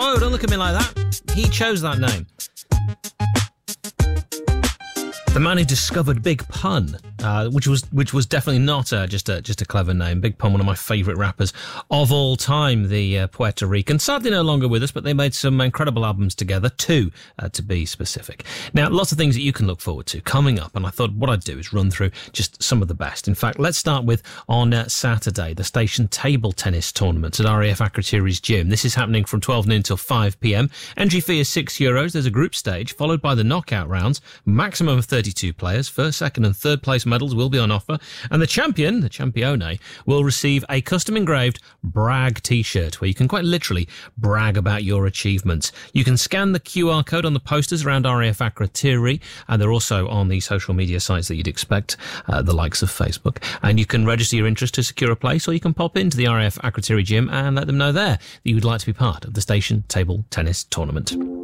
Oh, don't look at me like that. He chose that name. The man who discovered Big Pun, which was definitely not just a clever name. Big Pun, one of my favourite rappers of all time, the Puerto Rican. Sadly no longer with us, but they made some incredible albums together, two to be specific. Now, lots of things that you can look forward to coming up, and I thought what I'd do is run through just some of the best. In fact, let's start with on Saturday, the Station Table Tennis Tournament at RAF Akrotiri's gym. This is happening from 12 noon till 5 p.m. Entry fee is €6. There's a group stage, followed by the knockout rounds, maximum of 32 players. First, second and third place medals will be on offer, and the champione, will receive a custom engraved brag t-shirt where you can quite literally brag about your achievements. You can scan the QR code on the posters around RAF Akrotiri, and they're also on the social media sites that you'd expect, the likes of Facebook, and you can register your interest to secure a place, or you can pop into the RAF Akrotiri gym and let them know there that you would like to be part of the Station Table Tennis Tournament.